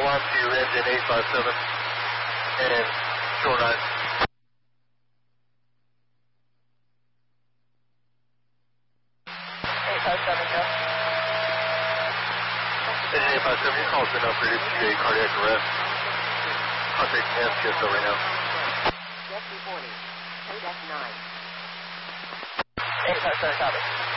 Alarm to engine 857 and shore 9. 857, yes. Engine 857, your call's been upgraded to a cardiac arrest. Contacting MTSO right now. Jet 240, Kodak 9. 857, copy.